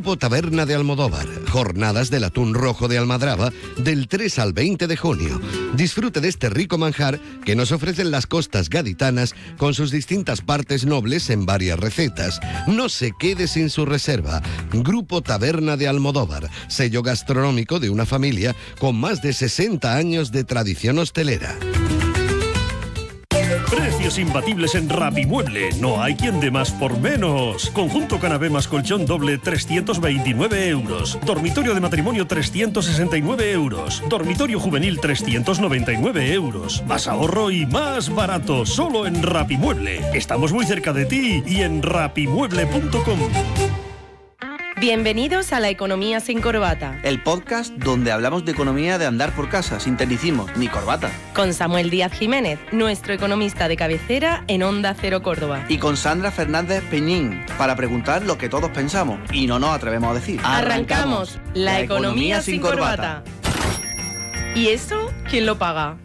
Grupo Taberna de Almodóvar, jornadas del atún rojo de Almadraba del 3 al 20 de junio. Disfrute de este rico manjar que nos ofrecen las costas gaditanas con sus distintas partes nobles en varias recetas. No se quede sin su reserva. Grupo Taberna de Almodóvar, sello gastronómico de una familia con más de 60 años de tradición hostelera. Precios imbatibles en Rapimueble. No hay quien dé más por menos. Conjunto canapé más colchón doble, 329 euros. Dormitorio de matrimonio, 369 euros. Dormitorio juvenil, 399 euros. Más ahorro y más barato. Solo en Rapimueble. Estamos muy cerca de ti y en rapimueble.com. Bienvenidos a La Economía sin Corbata. El podcast donde hablamos de economía de andar por casa, sin tecnicismos ni corbata. Con Samuel Díaz Jiménez, nuestro economista de cabecera en Onda Cero Córdoba. Y con Sandra Fernández Peñín, para preguntar lo que todos pensamos y no nos atrevemos a decir. Arrancamos La Economía sin Corbata. ¿Y eso quién lo paga?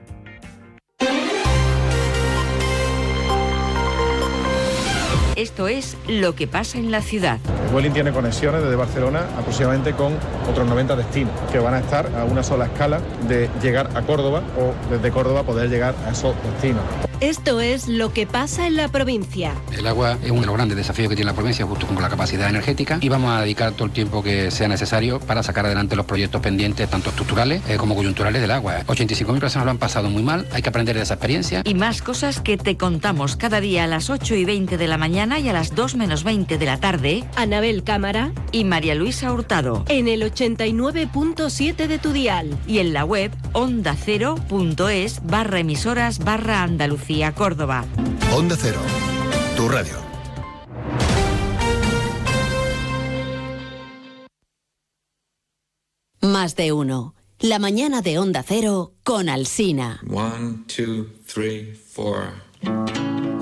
Esto es lo que pasa en la ciudad. Vueling tiene conexiones desde Barcelona aproximadamente con otros 90 destinos que van a estar a una sola escala de llegar a Córdoba o desde Córdoba poder llegar a esos destinos. Esto es lo que pasa en la provincia. El agua es uno de los grandes desafíos que tiene la provincia, justo con la capacidad energética, y vamos a dedicar todo el tiempo que sea necesario para sacar adelante los proyectos pendientes, tanto estructurales como coyunturales del agua. 85.000 personas lo han pasado muy mal, hay que aprender de esa experiencia. Y más cosas que te contamos cada día a las 8:20 de la mañana y a las 2 menos 20 de la tarde. Anabel Cámara y María Luisa Hurtado. En el 89.7 de tu dial. Y en la web ondacero.es/emisoras/Andalucía Córdoba. Onda Cero, tu radio. Más de uno. La mañana de Onda Cero con Alsina. 1, 2, 3, 4.